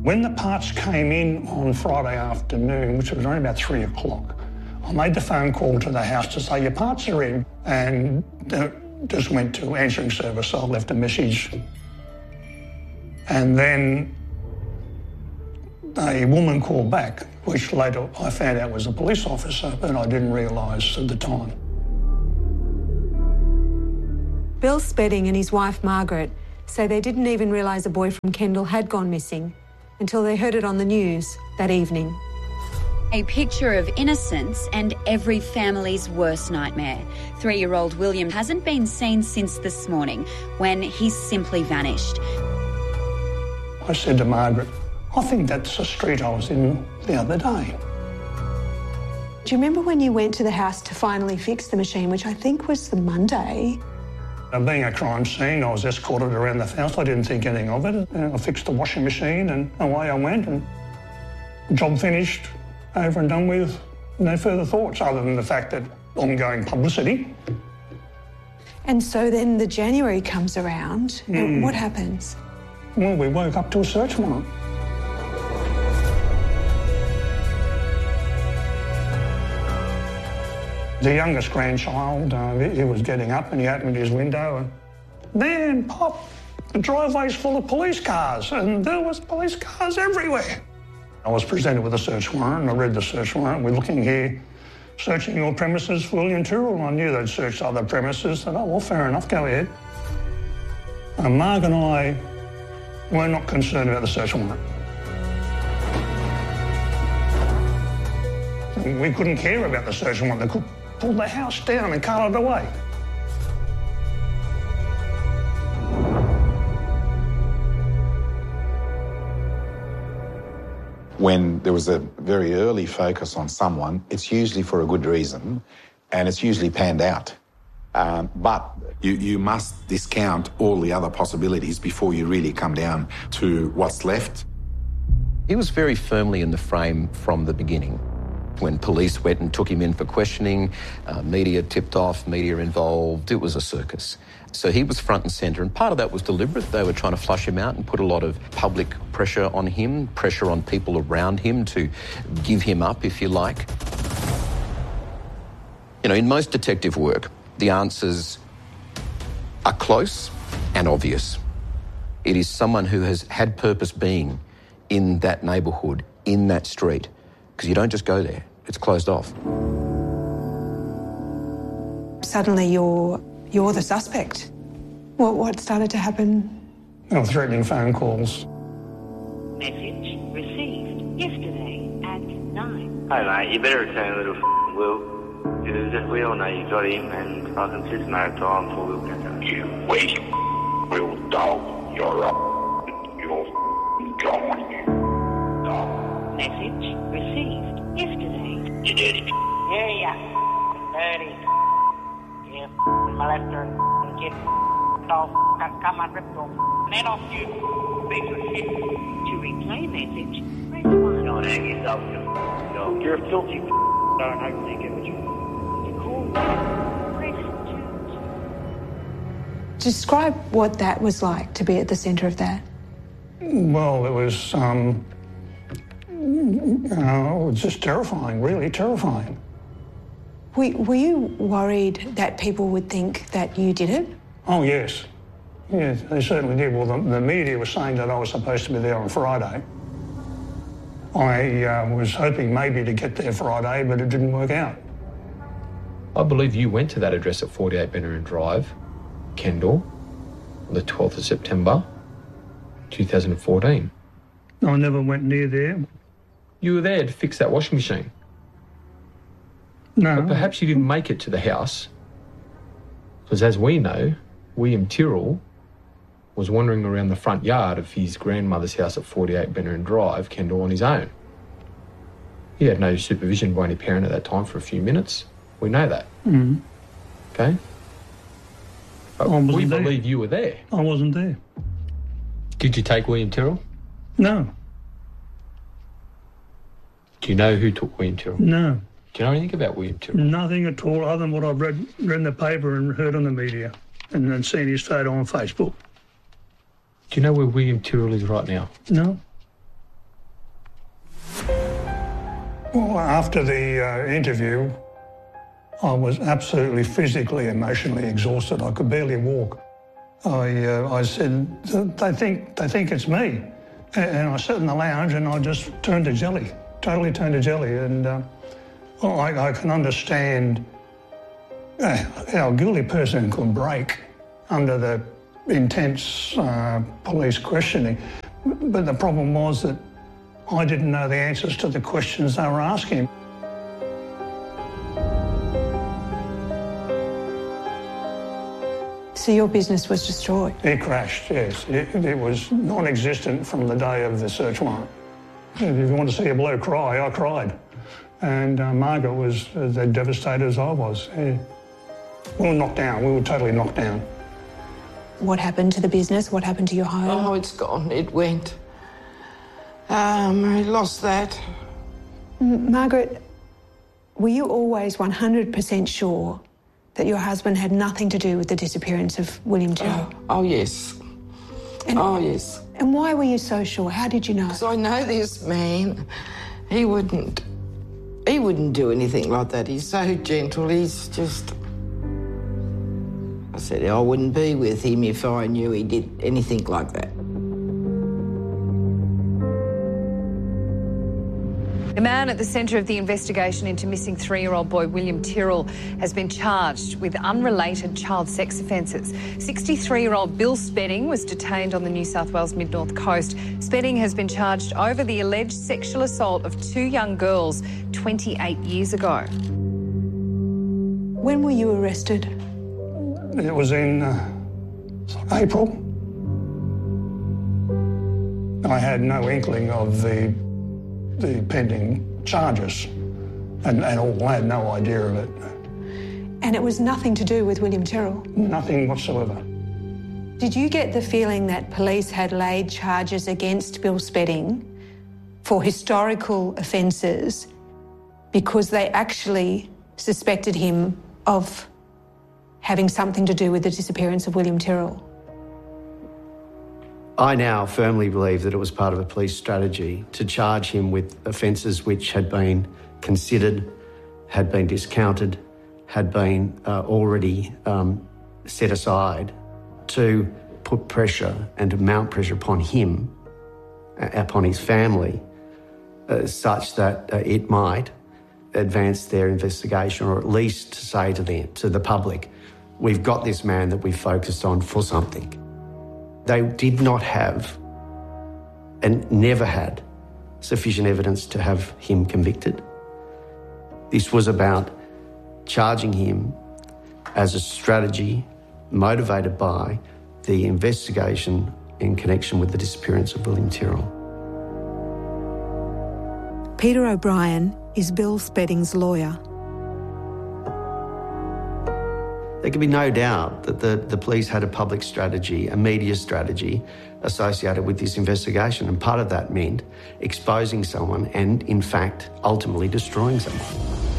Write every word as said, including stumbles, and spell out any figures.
When the parts came in on Friday afternoon, which was only about three o'clock, I made the phone call to the house to say, your parts are in, and uh, just went to answering service, so I left a message. And then a woman called back, which later I found out was a police officer, but I didn't realise at the time. Bill Spedding and his wife Margaret say they didn't even realise a boy from Kendall had gone missing until they heard it on the news that evening. A picture of innocence and every family's worst nightmare. Three-year-old William hasn't been seen since this morning, when he simply vanished. I said to Margaret, I think that's the street I was in the other day. Do you remember when you went to the house to finally fix the machine, which I think was the Monday? Being a crime scene, I was escorted around the house. I didn't think anything of it. I fixed the washing machine and away I went, and job finished, over and done with. No further thoughts other than the fact that ongoing publicity. And so then the January comes around, mm. and what happens? Well, we woke up to a search warrant. The youngest grandchild, uh, he was getting up and he opened his window and, man, Pop, the driveway's full of police cars, and there was police cars everywhere. I was presented with a search warrant and I read the search warrant. We're looking here, searching your premises for William Tyrrell. I knew they'd searched other premises, and oh, well, fair enough, go ahead. And Marg and I were not concerned about the search warrant. We couldn't care about the search warrant. They could pull the house down and cart it away. When there was a very early focus on someone, it's usually for a good reason, and it's usually panned out. Um, but you, you must discount all the other possibilities before you really come down to what's left. He was very firmly in the frame from the beginning. When police went and took him in for questioning, uh, media tipped off, media involved, it was a circus. So he was front and centre, and part of that was deliberate. They were trying to flush him out and put a lot of public pressure on him, pressure on people around him to give him up, if you like. You know, in most detective work, the answers are close and obvious. It is someone who has had purpose being in that neighbourhood, in that street, because you don't just go there. It's closed off. Suddenly you're you're the suspect. What what started to happen? Oh, threatening phone calls. Message received yesterday at nine. Hey mate, you better return little f***ing Will. Because we all know you got him, and fucking just a matter of time before we'll catch up. You wait, Will dog. You're up. You're f***ing gone. Dog. Message received yesterday. You dirty b****. Yeah, yeah. Dirty. Yeah, molester and kid. Dog. Come on, rip your head off you. Piece of shit. To replay message, press one. Don't hang yourself. No, you're a filthy f***. Don't hopefully get what you want. To call back, press two. Describe what that was like to be at the centre of that. Well, it was, um, uh, it was just terrifying, really terrifying. Were, were you worried that people would think that you did it? Oh, yes. Yes, they certainly did. Well, the, the media was saying that I was supposed to be there on Friday. I uh, was hoping maybe to get there Friday, but it didn't work out. I believe you went to that address at forty-eight Benaroon Drive, Kendall, on the twelfth of September, two thousand fourteen. I never went near there. You were there to fix that washing machine. No. But perhaps you didn't make it to the house, because as we know, William Tyrrell was wandering around the front yard of his grandmother's house at forty-eight Benaroon Drive, Kendall, on his own. He had no supervision by any parent at that time for a few minutes. We know that. Mm-hmm. Okay? But we there. believe you were there. I wasn't there. Did you take William Tyrrell? No. Do you know who took William Tyrrell? No. Do you know anything about William Tyrrell? Nothing at all, other than what I've read, read in the paper and heard on the media, and then seen his photo on Facebook. Do you know where William Tyrrell is right now? No. Well, after the uh, interview, I was absolutely physically, emotionally exhausted. I could barely walk. I, uh, I said, they think, they think it's me. And I sat in the lounge and I just turned to jelly, totally turned to jelly. And uh, well, I, I can understand uh, how a guilty person could break under the intense uh, police questioning. But the problem was that I didn't know the answers to the questions they were asking. So your business was destroyed? It crashed, yes. It, it was non-existent from the day of the search warrant. If you want to see a bloke cry, I cried. And uh, Margaret was as devastated as I was. Yeah. We were knocked down. We were totally knocked down. What happened to the business? What happened to your home? Oh, it's gone. It went. Um, I lost that. M- Margaret, were you always one hundred percent sure that your husband had nothing to do with the disappearance of William Tyrrell? Oh, oh yes. And, oh, yes. And why were you so sure? How did you know? Because I know this man. He wouldn't... He wouldn't do anything like that. He's so gentle. He's just... I said I wouldn't be with him if I knew he did anything like that. The man at the centre of the investigation into missing three-year-old boy William Tyrrell has been charged with unrelated child sex offences. sixty-three-year-old Bill Spedding was detained on the New South Wales Mid-North Coast. Spedding has been charged over the alleged sexual assault of two young girls twenty-eight years ago. When were you arrested? It was in uh, April. I had no inkling of the the pending charges and, and all. I had no idea of it. And it was nothing to do with William Tyrrell? Nothing whatsoever. Did you get the feeling that police had laid charges against Bill Spedding for historical offences because they actually suspected him of having something to do with the disappearance of William Tyrrell? I now firmly believe that it was part of a police strategy to charge him with offences which had been considered, had been discounted, had been uh, already um, set aside to put pressure and to mount pressure upon him, uh, upon his family, uh, such that uh, it might advance their investigation, or at least to say to them, to the public, we've got this man that we've focused on for something. They did not have and never had sufficient evidence to have him convicted. This was about charging him as a strategy motivated by the investigation in connection with the disappearance of William Tyrrell. Peter O'Brien is Bill Spedding's lawyer. There can be no doubt that the, the police had a public strategy, a media strategy associated with this investigation, and part of that meant exposing someone and, in fact, ultimately destroying someone.